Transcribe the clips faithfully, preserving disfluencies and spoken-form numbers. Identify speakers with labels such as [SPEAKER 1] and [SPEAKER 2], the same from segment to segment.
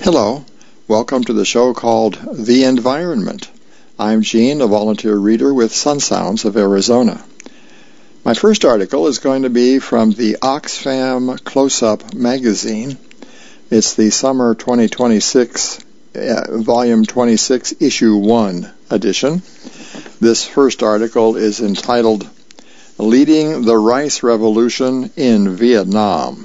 [SPEAKER 1] Hello, welcome to the show called The Environment. I'm Gene, a volunteer reader with Sun Sounds of Arizona. My first article is going to be from the Oxfam Close-Up magazine. It's the summer twenty twenty-six, uh, volume twenty-six, issue one edition. This first article is entitled Leading the Rice Revolution in Vietnam.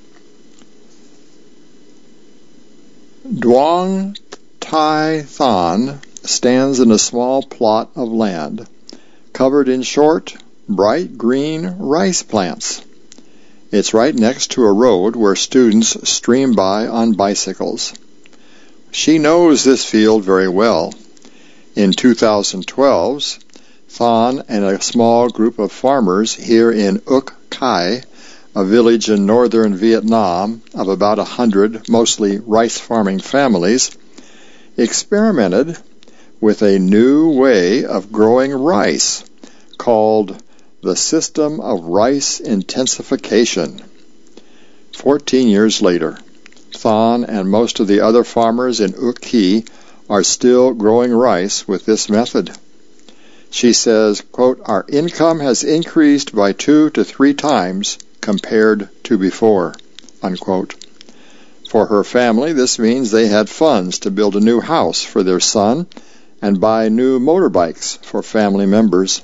[SPEAKER 1] Duong Thai Than stands in a small plot of land covered in short, bright green rice plants. It's right next to a road where students stream by on bicycles. She knows this field very well. In two thousand twelve, Than and a small group of farmers here in Uk Khai, a village in northern Vietnam of about a hundred mostly rice-farming families, experimented with a new way of growing rice called the system of rice intensification. Fourteen years later, Than and most of the other farmers in Uk Khai are still growing rice with this method. She says, quote, "Our income has increased by two to three times compared to before," unquote. For her family, this means they had funds to build a new house for their son and buy new motorbikes for family members.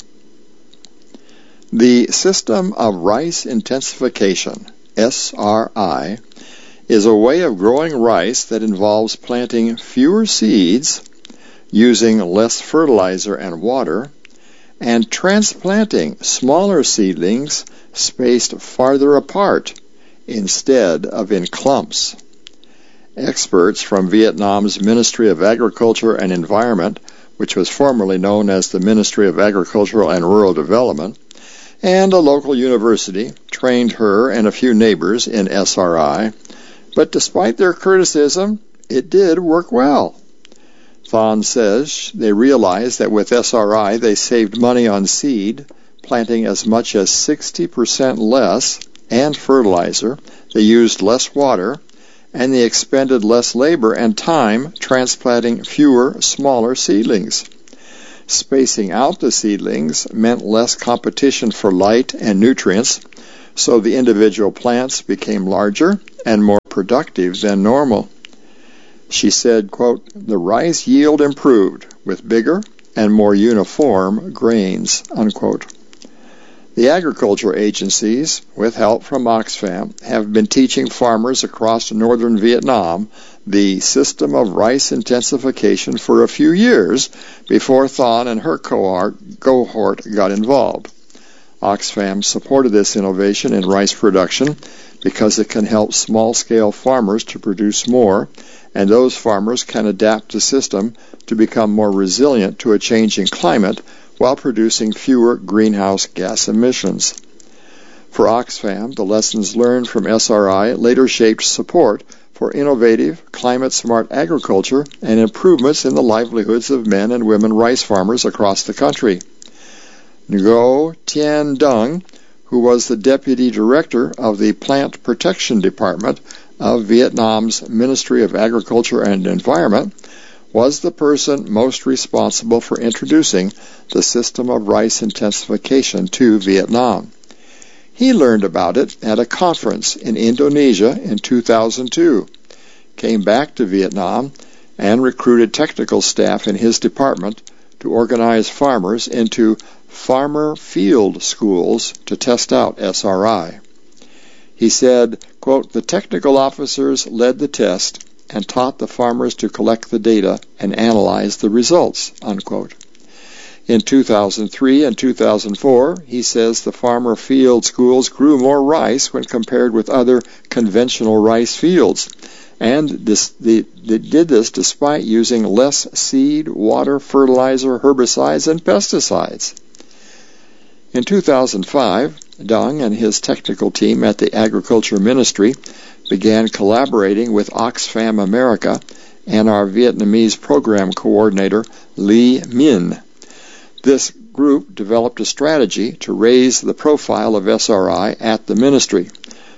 [SPEAKER 1] The system of rice intensification, S R I, is a way of growing rice that involves planting fewer seeds, using less fertilizer and water, and transplanting smaller seedlings spaced farther apart instead of in clumps. Experts from Vietnam's Ministry of Agriculture and Environment, which was formerly known as the Ministry of Agricultural and Rural Development, and a local university trained her and a few neighbors in S R I, but despite their criticism, it did work well. Than says they realized that with S R I they saved money on seed, planting as much as sixty percent less, and fertilizer. They used less water, and they expended less labor and time transplanting fewer, smaller seedlings. Spacing out the seedlings meant less competition for light and nutrients, so the individual plants became larger and more productive than normal. She said, quote, "The rice yield improved with bigger and more uniform grains," unquote. The agriculture agencies, with help from Oxfam, have been teaching farmers across northern Vietnam the system of rice intensification for a few years before Than and her cohort, cohort got involved. Oxfam supported this innovation in rice production because it can help small-scale farmers to produce more, and those farmers can adapt the system to become more resilient to a changing climate while producing fewer greenhouse gas emissions. For Oxfam, the lessons learned from S R I later shaped support for innovative, climate-smart agriculture and improvements in the livelihoods of men and women rice farmers across the country. Ngo Tien Dung, who was the deputy director of the Plant Protection Department of Vietnam's Ministry of Agriculture and Environment, was the person most responsible for introducing the system of rice intensification to Vietnam. He learned about it at a conference in Indonesia in two thousand two, came back to Vietnam, and recruited technical staff in his department to organize farmers into farmer field schools to test out S R I. He said, quote, "The technical officers led the test and taught the farmers to collect the data and analyze the results," unquote. In two thousand three and two thousand four, he says the farmer field schools grew more rice when compared with other conventional rice fields, and this, they, they did this despite using less seed, water, fertilizer, herbicides, and pesticides. In two thousand five, Dung and his technical team at the Agriculture Ministry began collaborating with Oxfam America and our Vietnamese program coordinator, Lee Min. This group developed a strategy to raise the profile of S R I at the ministry.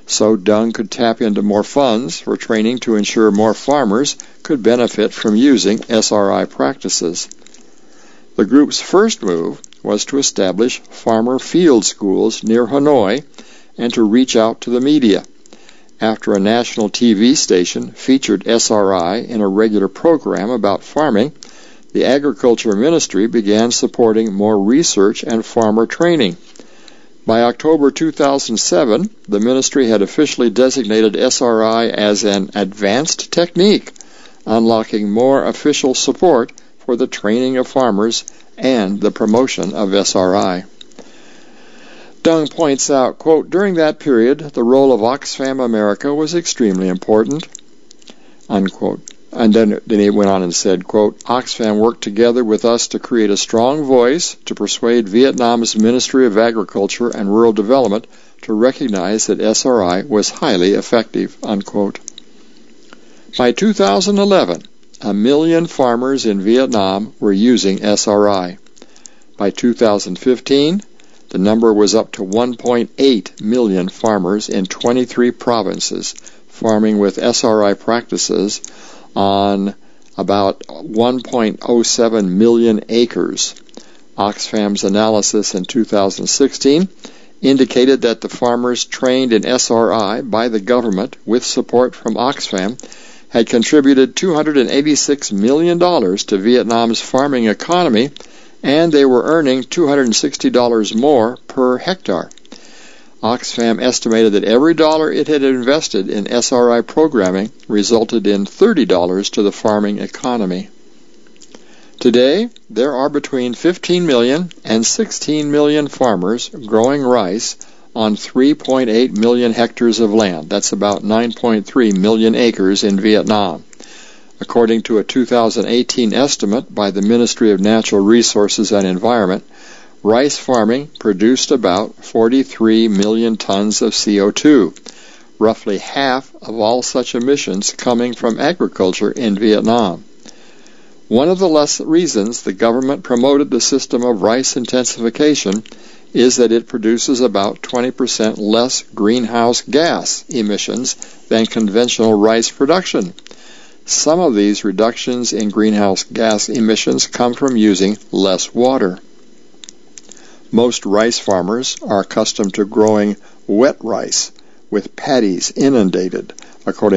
[SPEAKER 1] so Dung could tap into more funds for training to ensure more farmers could benefit from using S R I practices. The group's first move was to establish farmer field schools near Hanoi and to reach out to the media. After a national T V station featured S R I in a regular program about farming, the Agriculture Ministry began supporting more research and farmer training. By October two thousand seven, the ministry had officially designated S R I as an advanced technique, unlocking more official support for the training of farmers and the promotion of S R I. Dung points out, quote, during that period, the role of Oxfam America was extremely important, unquote. And then, then he went on and said, quote, Oxfam worked together with us to create a strong voice to persuade Vietnam's Ministry of Agriculture and Rural Development to recognize that S R I was highly effective, unquote. By two thousand eleven, a million farmers in Vietnam were using S R I. By two thousand fifteen, the number was up to one point eight million farmers in twenty-three provinces farming with S R I practices on about one point oh seven million acres. Oxfam's analysis in two thousand sixteen indicated that the farmers trained in S R I by the government with support from Oxfam had contributed two hundred eighty-six million dollars to Vietnam's farming economy, and they were earning two hundred sixty dollars more per hectare. Oxfam estimated that every dollar it had invested in S R I programming resulted in thirty dollars to the farming economy. Today, there are between fifteen million and sixteen million farmers growing rice on three point eight million hectares of land. That's about nine point three million acres in Vietnam. According to a two thousand eighteen estimate by the Ministry of Natural Resources and Environment, rice farming produced about forty-three million tons of C O two, roughly half of all such emissions coming from agriculture in Vietnam. One of the less reasons the government promoted the system of rice intensification is that it produces about twenty percent less greenhouse gas emissions than conventional rice production. Some of these reductions in greenhouse gas emissions come from using less water. Most rice farmers are accustomed to growing wet rice with paddies inundated, according